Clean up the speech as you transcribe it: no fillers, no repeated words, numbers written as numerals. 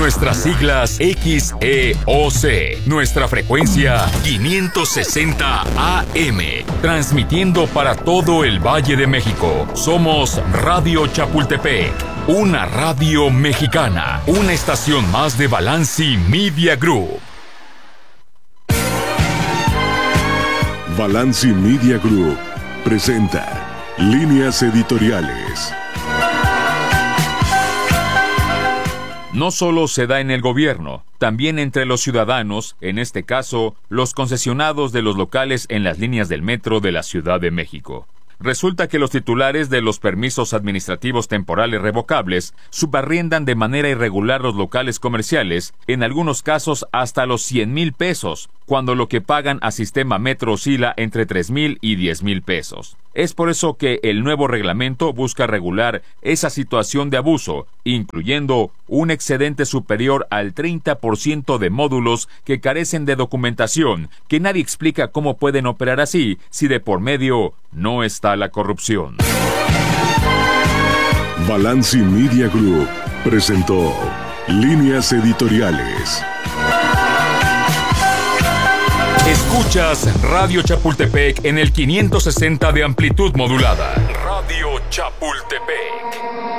Nuestras siglas XEOC. Nuestra frecuencia 560 AM. Transmitiendo para todo el Valle de México. Somos Radio Chapultepec. Una radio mexicana. Una estación más de Balanci Media Group. Balanci Media Group presenta Líneas Editoriales. No solo se da en el gobierno, también entre los ciudadanos, en este caso, los concesionados de los locales en las líneas del metro de la Ciudad de México. Resulta que los titulares de los permisos administrativos temporales revocables subarriendan de manera irregular los locales comerciales, en algunos casos hasta los 100,000 pesos, cuando lo que pagan a Sistema Metro oscila entre 3,000 y 10,000 pesos. Es por eso que el nuevo reglamento busca regular esa situación de abuso, incluyendo un excedente superior al 30% de módulos que carecen de documentación, que nadie explica cómo pueden operar así si de por medio no está la corrupción. Balanci Media Group presentó Líneas Editoriales. Escuchas Radio Chapultepec en el 560 de amplitud modulada. Radio Chapultepec.